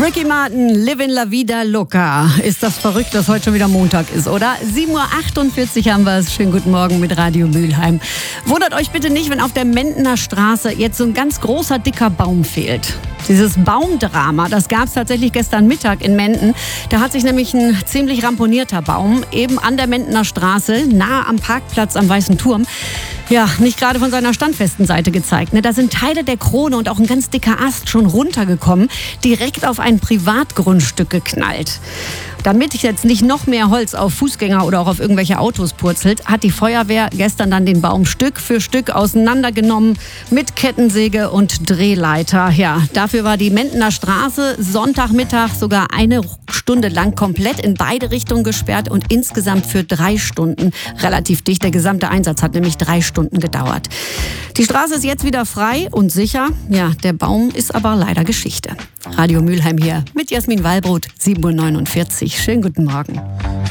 Ricky Martin, Livin' La Vida Loca. Ist das verrückt, dass heute schon wieder Montag ist, oder? 7.48 Uhr haben wir es. Schönen guten Morgen mit Radio Mülheim. Wundert euch bitte nicht, wenn auf der Mendener Straße jetzt so ein ganz großer, dicker Baum fehlt. Dieses Baumdrama, das gab es tatsächlich gestern Mittag in Menden. Da hat sich nämlich ein ziemlich ramponierter Baum eben an der Mendener Straße, nahe am Parkplatz am Weißen Turm, ja, nicht gerade von seiner standfesten Seite gezeigt. Da sind Teile der Krone und auch ein ganz dicker Ast schon runtergekommen, direkt auf ein Privatgrundstück geknallt. Damit jetzt nicht noch mehr Holz auf Fußgänger oder auch auf irgendwelche Autos purzelt, hat die Feuerwehr gestern dann den Baum Stück für Stück auseinandergenommen mit Kettensäge und Drehleiter. Ja, dafür war die Mendener Straße Sonntagmittag sogar eine Stunde lang komplett in beide Richtungen gesperrt und insgesamt für 3 Stunden relativ dicht. Der gesamte Einsatz hat nämlich 3 Stunden gedauert. Die Straße ist jetzt wieder frei und sicher. Ja, der Baum ist aber leider Geschichte. Radio Mülheim hier mit Jasmin Wallbrot, 7.49 Uhr. Schönen guten Morgen.